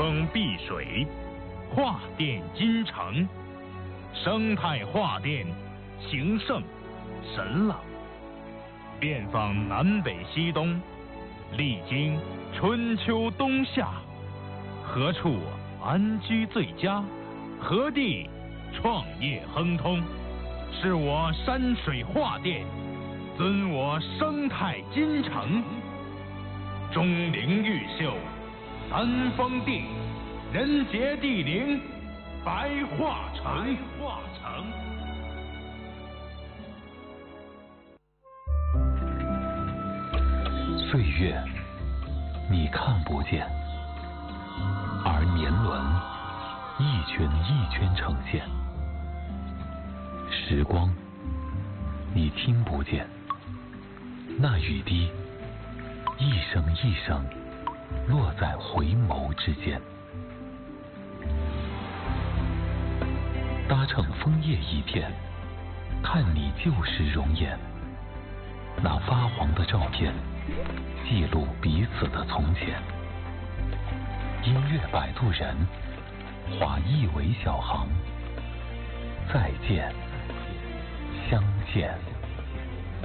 风碧水，画殿金城，生态画殿，情圣神朗。遍访南北西东，历经春秋冬夏，何处安居最佳？何地创业亨通？是我山水画殿，尊我生态金城。钟灵毓秀，三峰地，人杰地灵，白化城。 岁月你看不见，而年轮一圈一圈呈现。时光你听不见，那雨滴一声一声落在回眸之间。搭乘枫叶一片，看你旧时容颜。那发黄的照片，记录彼此的从前。音乐摆渡人，画一尾小行。再见，相见。